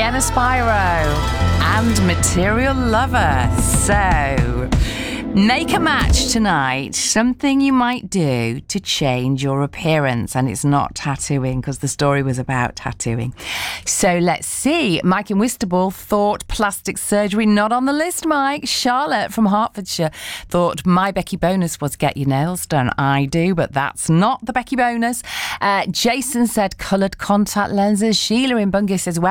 Sienna Spyro and Material Lover. So, make a match tonight. Something you might do to change your appearance. And it's not tattooing, because the story was about tattooing. So let's see. Mike in Whitstable thought plastic surgery. Not on the list, Mike. Charlotte from Hertfordshire thought my Becky bonus was get your nails done. I do, but that's not the Becky bonus. Jason said coloured contact lenses. Sheila in Bungay says, well,